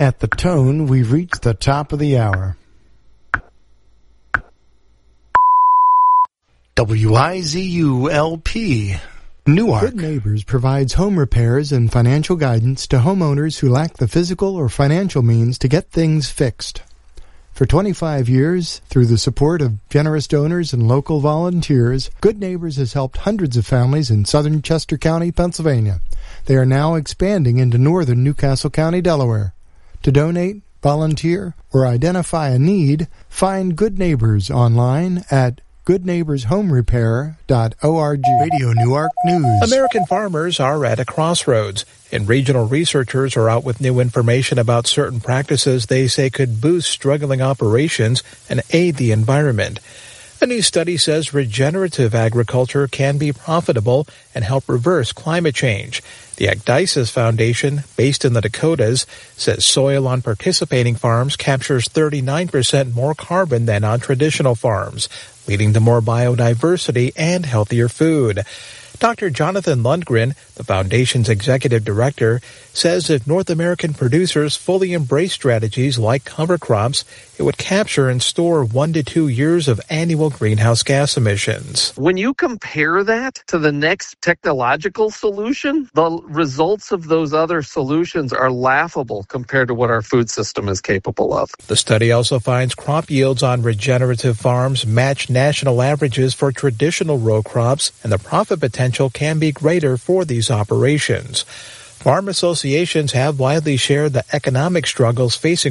At the tone, we've reached the top of the hour. WIZU-LP, Newark. Good Neighbors provides home repairs and financial guidance to homeowners who lack the physical or financial means to get things fixed. For 25 years, through the support of generous donors and local volunteers, Good Neighbors has helped hundreds of families in southern Chester County, Pennsylvania. They are now expanding into northern Newcastle County, Delaware. To donate, volunteer, or identify a need, find Good Neighbors online at goodneighborshomerepair.org. Radio Newark News. American farmers are at a crossroads, and regional researchers are out with new information about certain practices they say could boost struggling operations and aid the environment. A new study says regenerative agriculture can be profitable and help reverse climate change. The Agdices Foundation, based in the Dakotas, says soil on participating farms captures 39% more carbon than on traditional farms, leading to more biodiversity and healthier food. Dr. Jonathan Lundgren, the foundation's executive director, says if North American producers fully embrace strategies like cover crops, it would capture and store 1 to 2 years of annual greenhouse gas emissions. When you compare that to the next technological solution, the results of those other solutions are laughable compared to what our food system is capable of. The study also finds crop yields on regenerative farms match national averages for traditional row crops, and the profit potential can be greater for these operations. Farm associations have widely shared the economic struggles facing